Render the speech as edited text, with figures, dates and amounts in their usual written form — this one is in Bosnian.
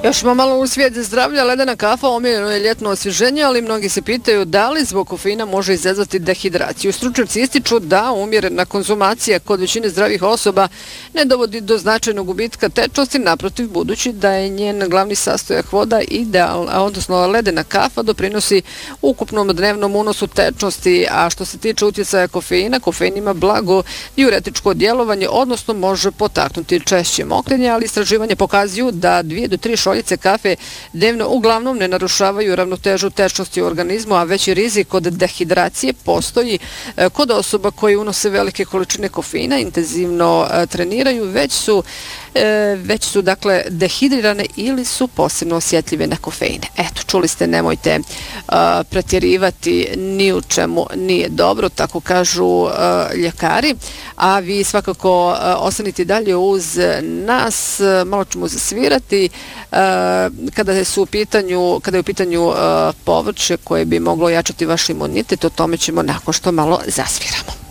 Još ima malo u svijet zdravlja, ledena kafa omiljeno je ljetno osvježenje, ali mnogi se pitaju da li zbog kofeina može izazvati dehidraciju. Stručnjaci ističu da umjerena konzumacija kod većine zdravih osoba ne dovodi do značajnog gubitka tečnosti, naprotiv, budući da je njen glavni sastojak voda odnosno ledena kafa doprinosi ukupnom dnevnom unosu tečnosti, a što se tiče utjecaja kofeina, kofein ima blago diuretičko djelovanje, odnosno može potaknuti češće mokrenje, ali istraživanje pokazuju da 2 do 3 šoljice kafe dnevno uglavnom ne narušavaju ravnotežu tečnosti u organizmu, a veći rizik kod dehidracije postoji kod osoba koji unose velike količine kofeina, intenzivno treniraju, već su dakle dehidrirane ili su posebno osjetljive na kofeine. Eto, čuli ste, nemojte pretjerivati, ni u čemu nije dobro, tako kažu ljekari, a vi svakako ostanite dalje uz nas, malo ćemo zasvirati kada je u pitanju povrće koje bi moglo jačati vaš imunitet, o tome ćemo nakon što malo zasviramo.